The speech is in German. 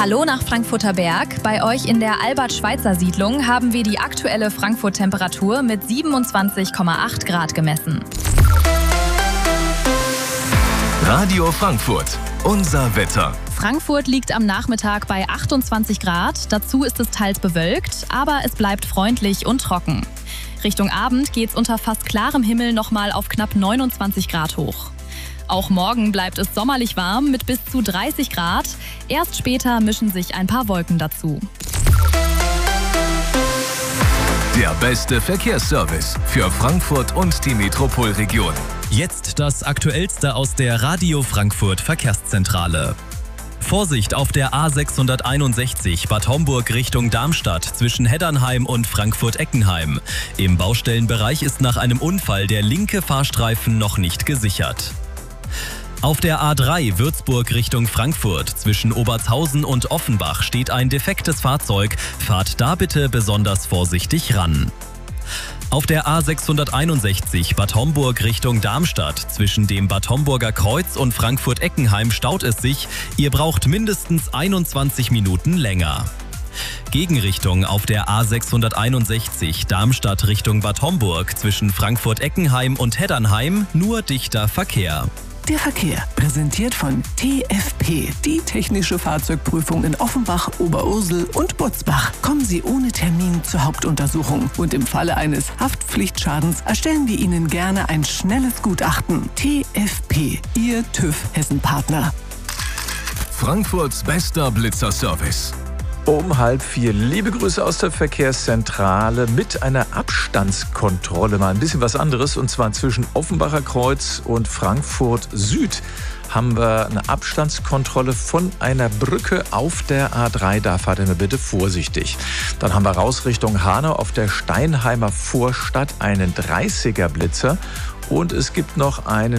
Hallo nach Frankfurter Berg. Bei euch in der Albert-Schweitzer-Siedlung haben wir die aktuelle Frankfurt-Temperatur mit 27,8 Grad gemessen. Radio Frankfurt, unser Wetter. Frankfurt liegt am Nachmittag bei 28 Grad. Dazu ist es teils bewölkt, aber es bleibt freundlich und trocken. Richtung Abend geht's unter fast klarem Himmel nochmal auf knapp 29 Grad hoch. Auch morgen bleibt es sommerlich warm mit bis zu 30 Grad. Erst später mischen sich ein paar Wolken dazu. Der beste Verkehrsservice für Frankfurt und die Metropolregion. Jetzt das Aktuellste aus der Radio Frankfurt Verkehrszentrale. Vorsicht auf der A661 Bad Homburg Richtung Darmstadt zwischen Heddernheim und Frankfurt-Eckenheim. Im Baustellenbereich ist nach einem Unfall der linke Fahrstreifen noch nicht gesichert. Auf der A3 Würzburg Richtung Frankfurt zwischen Obertshausen und Offenbach steht ein defektes Fahrzeug. Fahrt da bitte besonders vorsichtig ran. Auf der A661 Bad Homburg Richtung Darmstadt zwischen dem Bad Homburger Kreuz und Frankfurt-Eckenheim staut es sich. Ihr braucht mindestens 21 Minuten länger. Gegenrichtung auf der A661 Darmstadt Richtung Bad Homburg zwischen Frankfurt-Eckenheim und Heddernheim nur dichter Verkehr. Der Verkehr, präsentiert von TFP, die technische Fahrzeugprüfung in Offenbach, Oberursel und Butzbach. Kommen Sie ohne Termin zur Hauptuntersuchung und im Falle eines Haftpflichtschadens erstellen wir Ihnen gerne ein schnelles Gutachten. TFP, Ihr TÜV Hessen-Partner. Frankfurts bester Blitzerservice. Um 3:30. Liebe Grüße aus der Verkehrszentrale mit einer Abstandskontrolle. Mal ein bisschen was anderes. Und zwar zwischen Offenbacher Kreuz und Frankfurt Süd haben wir eine Abstandskontrolle von einer Brücke auf der A3. Da fahrt ihr mir bitte vorsichtig. Dann haben wir raus Richtung Hanau auf der Steinheimer Vorstadt einen 30er Blitzer. Und es gibt noch einen